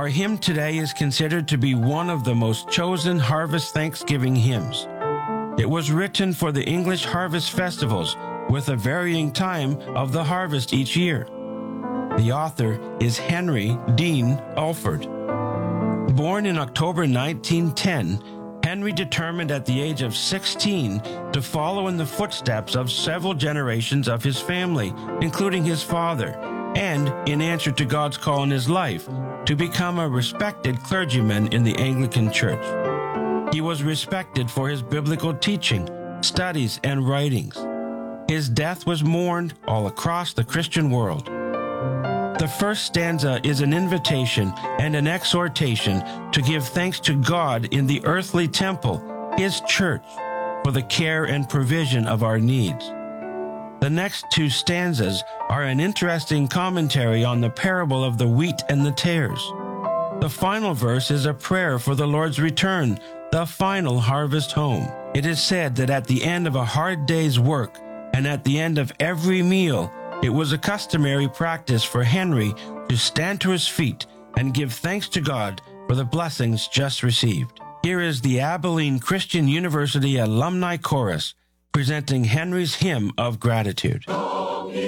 Our hymn today is considered to be one of the most chosen harvest thanksgiving hymns. It was written for the English harvest festivals with a varying time of the harvest each year. The author is Henry Dean Alford. Born in October 1910, Henry determined at the age of 16 to follow in the footsteps of several generations of his family, including his father, and, in answer to God's call in his life, to become a respected clergyman in the Anglican Church. He was respected for his biblical teaching, studies, and writings. His death was mourned all across the Christian world. The first stanza is an invitation and an exhortation to give thanks to God in the earthly temple, His church, for the care and provision of our needs. The next two stanzas are an interesting commentary on the parable of the wheat and the tares. The final verse is a prayer for the Lord's return, the final harvest home. It is said that at the end of a hard day's work and at the end of every meal, it was a customary practice for Henry to stand to his feet and give thanks to God for the blessings just received. Here is the Abilene Christian University Alumni Chorus presenting Henry's Hymn of Gratitude.